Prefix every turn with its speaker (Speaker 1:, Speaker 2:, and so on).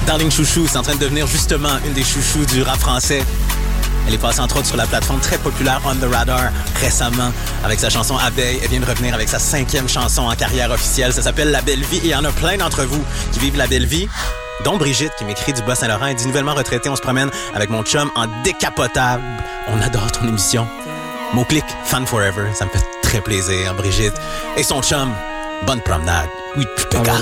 Speaker 1: Darling Chouchou, c'est en train de devenir justement une des chouchous du rap français. Elle est passée entre autres sur la plateforme très populaire On The Radar récemment avec sa chanson Abeille. Elle vient de revenir avec sa 5e chanson en carrière officielle. Ça s'appelle La Belle Vie et il y en a plein d'entre vous qui vivent la belle vie. Dont Brigitte qui m'écrit du Bas-Saint-Laurent. Elle dit nouvellement retraité, on se promène avec mon chum en décapotable. On adore ton émission. Mot-clic, fan forever. Ça me fait très plaisir, Brigitte. Et son chum, bonne promenade. Oui,